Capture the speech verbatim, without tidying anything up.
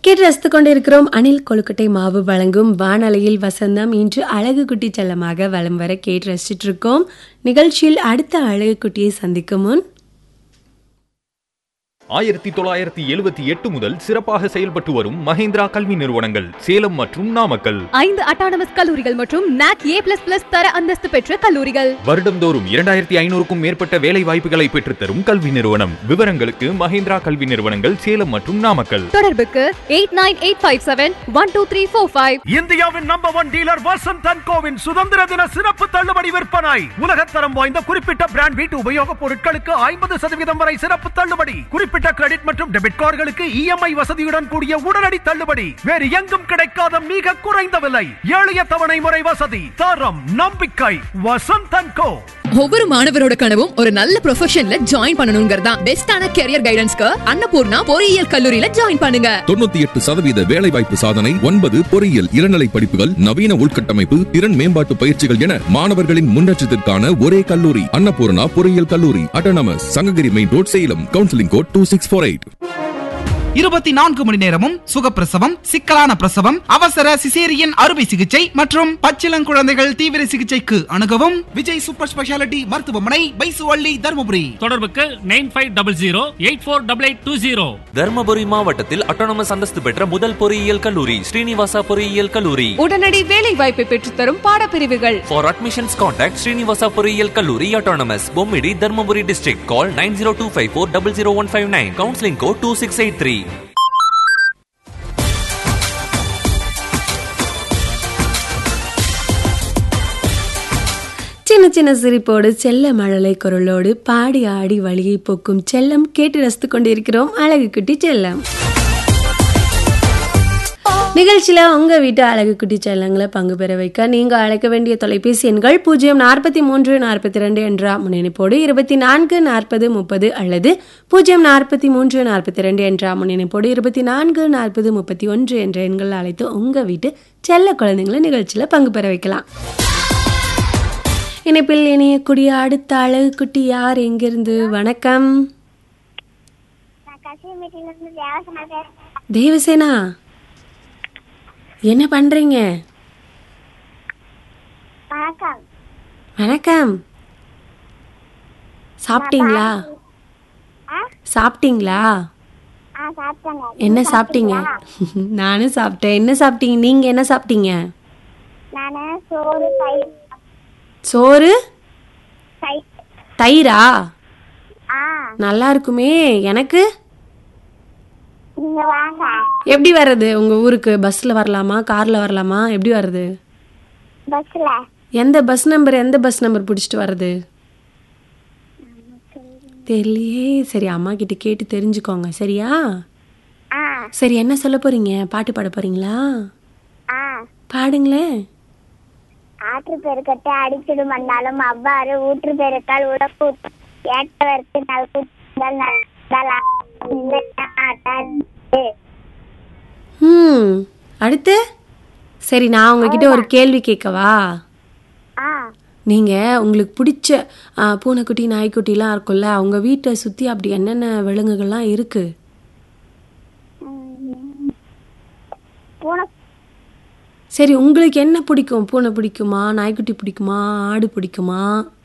கேட்டு ரசித்துக் கொண்டிருக்கிறோம். அணில் கொழுக்கட்டை மாவு வழங்கும் வானலையில் வசந்தம். இன்று அழகு குட்டி செல்லமாக வலம் வர கேட்டு ரசிச்சுட்டு இருக்கோம். நிகழ்ச்சியில் அடுத்த அழகு குட்டியை சந்திக்கும் முன் ஆயிரத்தி தொள்ளாயிரத்தி எழுபத்தி எட்டு முதல் சிறப்பாக செயல்பட்டு வரும் மஹேந்திரா கல்வி நிறுவனங்கள் சேலம் மற்றும் நாமக்கல். ஐந்து அட்டானமஸ் கல்லூரிகள் மற்றும் நாக் ஏ பிளஸ் பிளஸ் தர அந்தஸ்து பெற்ற கல்லூரிகள். வருடந்தோறும் இரண்டாயிரத்தி ஐநூறுக்கும் மேற்பட்ட வேலை வாய்ப்புகளை பெற்றுத்தரும் கல்வி நிறுவனம். விவரங்களுக்கு மஹேந்திரா கல்வி நிறுவனங்கள் சேலம் மற்றும் நாமக்கல். தொடர்புக்கு eight nine eight five seven one two three four five. இந்தியாவின் number one dealer Vasanth and CoWIN சுதந்திர தின சிறப்பு தள்ளுபடி விற்பனை. உலகத்தரம் வாய்ந்த குறிப்பிட்ட பிராண்ட் வீட்டு உபயோகப் பொருட்களுக்கு ஐம்பது சதவீதம் வரை சிறப்பு தள்ளுபடி. குறிப்பிட்ட கிரெடிட் மற்றும் டெபிட் கார்டுகளுக்கு இஎம்ஐ வசதியுடன் கூடிய உடனடி தள்ளுபடி. வேறு எங்கும் கிடைக்காத மிக குறைந்த விலை. எளிய தவணை முறை வசதி. தரம் நம்பிக்கை வசந்த் அண்ட் கோ. ஒவ்வொரு மாணவரோட கனவும் ஒரு நல்ல ப்ரொஃபஷன்ல ஜாயின் பண்ணணும்ங்கறதா. பெஸ்டான கரியர் கைடன்ஸ்க்கு அன்னபூர்ணா பொறியியல் கல்லூரியில ஜாயின் பண்ணுங்க. தொண்ணூத்தி எட்டு சதவீத வேலை வாய்ப்பு சாதனை, ஒன்பது பொறியியல் இளநிலை படிப்புகள், நவீன உள்கட்டமைப்பு, திறன் மேம்பாட்டு பயிற்சிகள் என மாணவர்களின் முன்னேற்றத்திற்கான ஒரே கல்லூரி அன்னபூர்ணா பொறியியல் கல்லூரி, autonomous, Sankagiri main road, Salem. Counselling code two six four eight. இருபத்தி நான்கு மணி நேரமும் சுகப்பிரசவம், சிக்கலான பிரசவம், அவசர சிசேரியன் அறுவை சிகிச்சை மற்றும் பச்சிளங்குழந்தைகள் தீவிர சிகிச்சைக்கு அணுகவும் விஜய் சூப்பர் ஸ்பெஷாலிட்டி மருத்துவமனை, பைசுவள்ளி, தர்மபுரி. தொடர்புக்கு nine five double zero eight four double eight two zero. Dharmapuri மாவட்டத்தில் அட்டானமஸ் அந்தஸ்து பெற்ற முதல் பொறியியல் கல்லூரி ஸ்ரீனிவாசா பொறியியல் கல்லூரி. உடனடி வேலை வாய்ப்பை பெற்றுத்தரும் பாடப்பிரிவுகள். ஃபார் அட்மிஷன்ஸ் கான்டாக்ட் ஸ்ரீனிவாசா பொறியியல் கல்லூரி, autonomous, Bommidi, Dharmapuri district. Call nine zero two five four double zero one five nine. Counselling code two six eight three. சின்ன சின்ன சிரிப்போடு செல்ல மழலை குரலோடு பாடி ஆடி வழியை போக்கும் செல்லம் கேட்டு ரசித்துக் கொண்டிருக்கிறோம். அழகு குட்டி செல்லம் நிகழ்ச்சியில உங்க வீட்டு அழகு குட்டி செல்லங்களை பங்கு பெற வைக்க நீங்க அழைக்க வேண்டிய தொலைபேசி எண்கள் பூஜ்ஜியம் நாற்பத்தி மூன்று நாற்பத்தி ரெண்டு என்ற முன்னிணைப்போடு இருபத்தி நான்கு நாற்பது முப்பது அல்லது பூஜ்ஜியம் நாற்பத்தி மூன்று நாற்பத்தி ரெண்டு என்ற முன்னிணைப்போடு இருபத்தி நான்கு நாற்பது முப்பத்தி ஒன்று என்ற எண்கள் அழைத்து உங்க வீட்டு செல்ல குழந்தைங்களை நிகழ்ச்சியில பங்கு பெற வைக்கலாம். இணைப்பில் இணையக்கூடிய அடுத்த அழகு குட்டி யார், எங்கிருந்து? வணக்கம். தேவசேனா, என்ன பண்றீங்க? வணக்கம். சாப்பிட்டீங்களா? சாப்பிட்டீங்களா? என்ன சாப்பிட்டீங்க? நானும் சாப்பிட்டேன். என்ன சாப்பிட்டீங்க? நீங்க என்ன சாப்பிட்டீங்க? சோறு தயிரா? நல்லா இருக்குமே. எனக்கு எப்படி வர்றது உங்க ஊருக்கு? பஸ்ல வரலாமா, கார்ல வரலாமா, எப்படி வர்றது? எந்த பஸ் நம்பர் எந்த பஸ் நம்பர் பிடிச்சிட்டு வர்றது தெரியலையே. சரி, அம்மா கிட்ட கேட்டு தெரிஞ்சுக்கோங்க. சரியா? சரி, என்ன சொல்ல போறீங்க? பாட்டு பாட போறீங்களா? பாடுங்களேன். ஆற்று பெருக்கத்தை அடிச்சிடும் வந்தாலும் அவ்வாறு ஊற்று பெருக்கால் உடப்பு ஏற்றவருக்கு ம் அடுத்து. சரி, நான் உங்ககிட்ட ஒரு கேள்வி கேட்கவா? நீங்க உங்களுக்கு பிடிச்ச பூனைக்குட்டி, நாய்க்குட்டிலாம் இருக்கும்ல, அவங்க வீட்டை சுத்தி அப்படி என்னென்ன விலங்குகள்லாம் இருக்கு? சரி, உங்களுக்கு என்ன பிடிக்கும்? பூனை பிடிக்குமா, நாய்க்குட்டி பிடிக்குமா, ஆடு பிடிக்குமா?